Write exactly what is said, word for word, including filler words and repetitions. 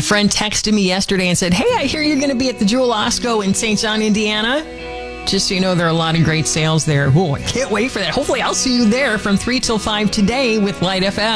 friend texted me yesterday and said, hey, I hear you're going to be at the Jewel Osco in Saint John, Indiana. Just so you know, there are a lot of great sales there. Oh, I can't wait for that. Hopefully I'll see you there from three till five today with Light F M.